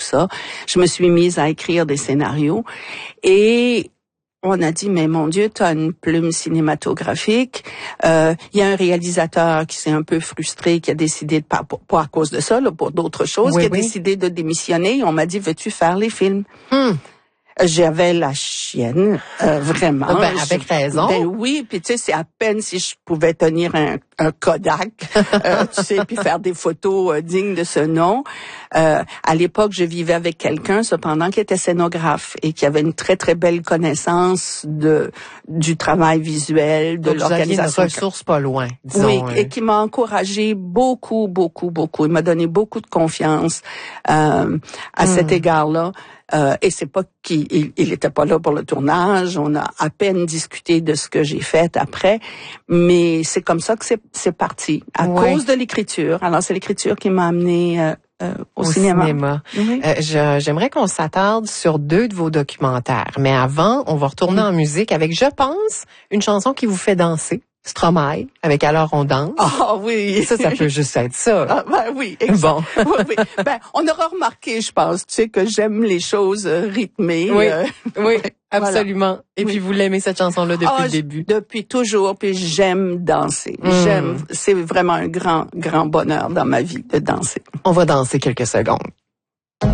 ça. Je me suis mise à écrire des scénarios et on a dit, mais mon Dieu, tu as une plume cinématographique. Il y a un réalisateur qui s'est un peu frustré, qui a décidé, pas à cause de ça, là, pour d'autres choses, qui a décidé de démissionner. On m'a dit, veux-tu faire les films? J'avais la chienne, vraiment. Avec raison. Ben oui, puis tu sais, c'est à peine si je pouvais tenir un Kodak, tu sais, puis faire des photos dignes de ce nom. À l'époque, je vivais avec quelqu'un, cependant, qui était scénographe et qui avait une très, très belle connaissance du travail visuel, de l'organisation. Vous aviez une ressource pas loin, disons. Oui, et qui m'a encouragé beaucoup, beaucoup, beaucoup. Il m'a donné beaucoup de confiance à cet égard-là. Et c'est pas qu'il était pas là pour le tournage. On a à peine discuté de ce que j'ai fait après, mais c'est comme ça que c'est parti à cause de l'écriture. Alors c'est l'écriture qui m'a amené au cinéma. Oui. J'aimerais qu'on s'attarde sur 2 de vos documentaires, mais avant, on va retourner en musique avec, je pense, une chanson qui vous fait danser. Stromae, avec Alors on danse. Ah oui. Ça peut juste être ça. Ah, ben oui, exact. Bon. Oui. Ben, on aura remarqué, je pense, tu sais, que j'aime les choses rythmées. Oui, oui, absolument. Voilà. Et puis vous l'aimez cette chanson-là depuis le début. Depuis toujours, puis j'aime danser. C'est vraiment un grand, grand bonheur dans ma vie de danser. On va danser quelques secondes.